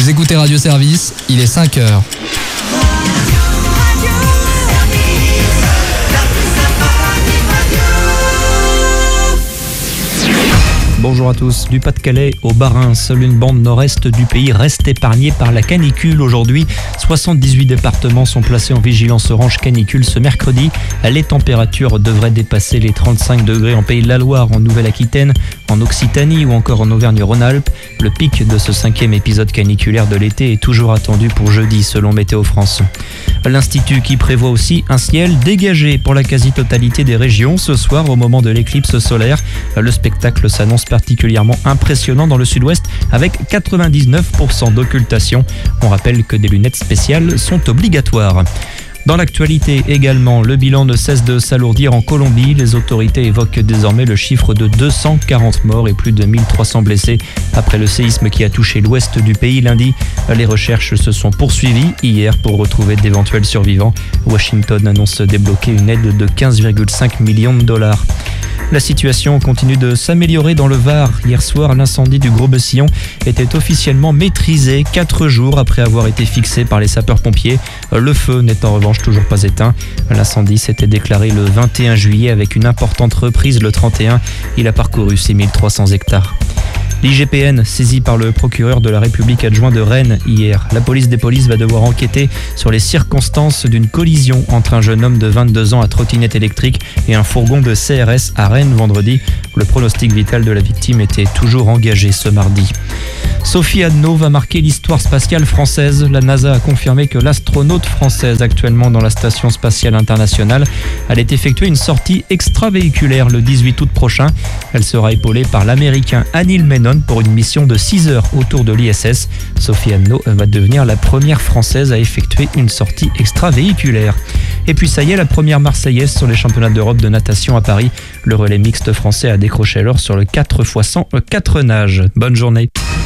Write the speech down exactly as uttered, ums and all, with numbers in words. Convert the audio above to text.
écoutez Radio Service, il est cinq heures. Bonjour à tous. Du Pas-de-Calais au Bas-Rhin, seule une bande nord-est du pays reste épargnée par la canicule aujourd'hui. soixante-dix-huit départements sont placés en vigilance orange canicule ce mercredi. Les températures devraient dépasser les trente-cinq degrés en Pays de la Loire, en Nouvelle-Aquitaine, en Occitanie ou encore en Auvergne-Rhône-Alpes. Le pic de ce cinquième épisode caniculaire de l'été est toujours attendu pour jeudi selon Météo France. L'Institut qui prévoit aussi un ciel dégagé pour la quasi-totalité des régions ce soir au moment de l'éclipse solaire. Le spectacle s'annonce particulièrement impressionnant dans le sud-ouest avec quatre-vingt-dix-neuf pour cent d'occultation. On rappelle que des lunettes spéciales sont obligatoires. Dans l'actualité également, le bilan ne cesse de s'alourdir en Colombie. Les autorités évoquent désormais le chiffre de deux cent quarante morts et plus de mille trois cents blessés après le séisme qui a touché l'ouest du pays lundi. Les recherches se sont poursuivies hier pour retrouver d'éventuels survivants. Washington annonce débloquer une aide de quinze virgule cinq millions de dollars. La situation continue de s'améliorer dans le Var. Hier soir, l'incendie du Gros-Bessillon était officiellement maîtrisé quatre jours après avoir été fixé par les sapeurs-pompiers. Le feu n'est en revanche toujours pas éteint. L'incendie s'était déclaré le vingt et un juillet avec une importante reprise le trente et un. Il a parcouru six mille trois cents hectares. L'I G P N, saisi par le procureur de la République adjoint de Rennes hier. La police des polices va devoir enquêter sur les circonstances d'une collision entre un jeune homme de vingt-deux ans à trottinette électrique et un fourgon de C R S à Rennes vendredi. Le pronostic vital de la victime était toujours engagé ce mardi. Sophie Adno va marquer l'histoire spatiale française. La NASA a confirmé que l'astronaute française actuellement dans la Station spatiale internationale allait effectuer une sortie extravéhiculaire le dix-huit août prochain. Elle sera épaulée par l'américain Anil Menon pour une mission de six heures autour de l'I S S. Sophie Adno va devenir la première française à effectuer une sortie extravéhiculaire. Et puis ça y est, la première Marseillaise sur les championnats d'Europe de natation à Paris. Le relais mixte français a décroché l'or sur le quatre fois cent quatre nages. Bonne journée.